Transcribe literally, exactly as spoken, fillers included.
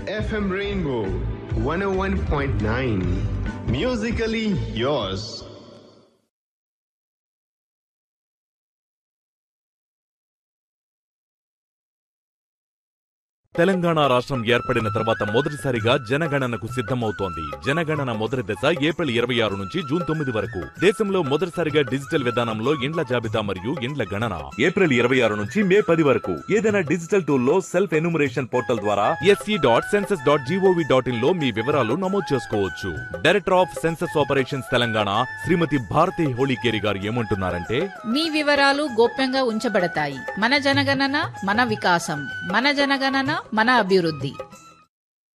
F M Rainbow one oh one point nine. Musically yours. Telangana రాష్ట్రం ఏర్పడిన తర్వాత మొదటిసారిగా జనగణనకు సిద్ధమవుతోంది. జనగణన మొదటి దశ ఏప్రిల్ ఇరవై ఆరు నుంచి జూన్ తొమ్మిది వరకు. దేశంలో మొదటిసారిగా డిజిటల్ విధానంలో ఇండ్ల జాబితా మరియు ఇండ్ల గణన ఏప్రిల్ ఇరవై ఆరు నుంచి మే పది వరకు. ఏదైనా డిజిటల్ టూల్ లో సెల్ఫ్ ఎన్యూమరేషన్ పోర్టల్ ద్వారా SC dot census dot GOV dot in లో మీ వివరాలు నమోదు చేసుకోవచ్చు. Director of census operations Telangana శ్రీమతి భారతి హోళీకేరి గారు ఏమంటున్నారంటే, మీ వివరాలు గోప్యంగా ఉంచబడతాయి. మన జనగణన మన వికాసం, మన జనగణన మన అభివృద్ధి.